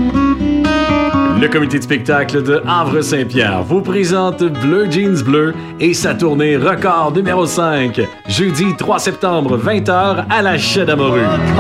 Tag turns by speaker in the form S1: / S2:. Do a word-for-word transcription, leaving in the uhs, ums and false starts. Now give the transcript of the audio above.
S1: Le comité de spectacle de Havre-Saint-Pierre vous présente Bleu Jeans Bleu et sa tournée record numéro cinq, jeudi trois septembre, vingt heures à la Chais d'Amorue.